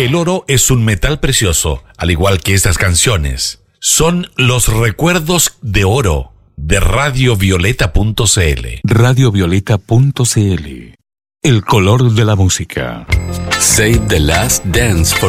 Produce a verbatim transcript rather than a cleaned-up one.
El oro es un metal precioso, al igual que estas canciones. Son los recuerdos de oro de radio violeta punto c l. radio violeta punto c l. El color de la música. Save the last dance for